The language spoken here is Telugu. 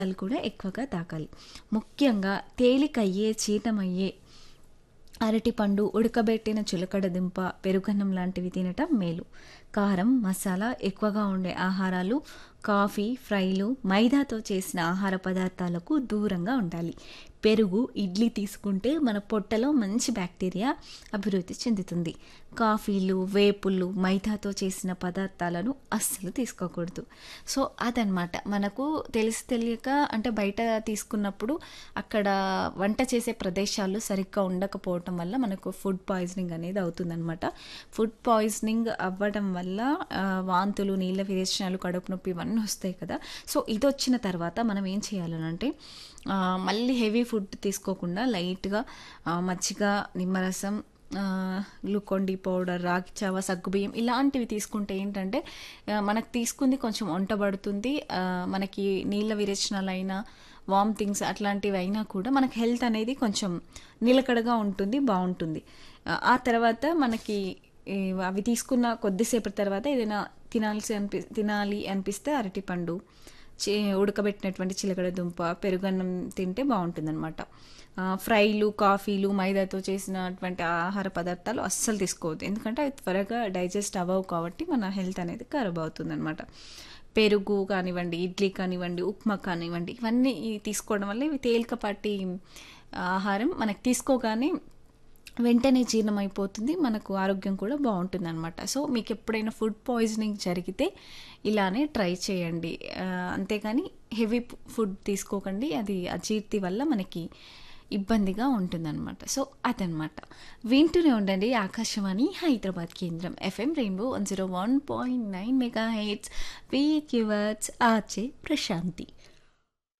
కూడా ఎక్కువగా తాగాలి. ముఖ్యంగా తేలికయ్యే, జీర్ణమయ్యే అరటిపండు, ఉడకబెట్టిన చిలకడ దుంప, పెరుగన్నం లాంటివి తినటం మేలు. కారం, మసాలా ఎక్కువగా ఉండే ఆహారాలు, కాఫీ, ఫ్రైలు, మైదాతో చేసిన ఆహార పదార్థాలకు దూరంగా ఉండాలి. పెరుగు, ఇడ్లీ తీసుకుంటే మన పొట్టలో మంచి బ్యాక్టీరియా అభివృద్ధి చెందుతుంది. కాఫీలు, వేపుళ్ళు, మైదాతో చేసిన పదార్థాలను అస్సలు తీసుకోకూడదు. సో అదనమాట. మనకు తెలిసి తెలియక అంటే బయట తీసుకున్నప్పుడు అక్కడ వంట చేసే ప్రదేశాలు సరిగ్గా ఉండకపోవటం వల్ల మనకు ఫుడ్ పాయిజనింగ్ అనేది అవుతుందనమాట. ఫుడ్ పాయిజనింగ్ అవ్వడం వల్ల వాంతులు, నీళ్ళ విరేచనాలు, కడుపు నొప్పి ఇవన్నీ వస్తాయి కదా. సో ఇది వచ్చిన తర్వాత మనం ఏం చేయాలనంటే మళ్ళీ హెవీ ఫుడ్ తీసుకోకుండా లైట్గా మజ్జిగ, నిమ్మరసం, గ్లూకోన్ డి పౌడర్, రాగి చావ, సగ్గుబియ్యం ఇలాంటివి తీసుకుంటే ఏంటంటే మనకు తీసుకుంది కొంచెం వంట పడుతుంది. మనకి నీళ్ళ విరేచనాలైనా, వామిటింగ్స్ అట్లాంటివి అయినా కూడా మనకి హెల్త్ అనేది కొంచెం నిలకడగా ఉంటుంది, బాగుంటుంది. ఆ తర్వాత మనకి అవి తీసుకున్న కొద్దిసేపటి తర్వాత ఏదైనా తినాలి అనిపిస్తే అరటిపండు, ఉడకబెట్టినటువంటి చిలకడ దుంప, పెరుగన్నం తింటే బాగుంటుందన్నమాట. ఫ్రైలు, కాఫీలు, మైదాతో చేసినటువంటి ఆహార పదార్థాలు అస్సలు తీసుకోవద్దు. ఎందుకంటే అవి త్వరగా డైజెస్ట్ అవ్వవు కాబట్టి మన హెల్త్ అనేది ఖరాబ్ అవుతుందన్నమాట. పెరుగు కానివ్వండి, ఇడ్లీ కానివ్వండి, ఉప్మా కానివ్వండి, ఇవన్నీ తీసుకోవడం వల్ల ఇవి తేలికపాటి ఆహారం మనకి తీసుకోగానే వెంటనే జీర్ణమైపోతుంది, మనకు ఆరోగ్యం కూడా బాగుంటుందన్నమాట. సో మీకు ఎప్పుడైనా ఫుడ్ పాయిజనింగ్ జరిగితే ఇలానే ట్రై చేయండి. అంతేగాని హెవీ ఫుడ్ తీసుకోకండి, అది అజీర్తి వల్ల మనకి ఇబ్బందిగా ఉంటుందన్నమాట. సో అదనమాట. వింటూనే ఉండండి ఆకాశవాణి హైదరాబాద్ కేంద్రం FM rainbow 101.9 megahertz. With yours RJ Prashanti.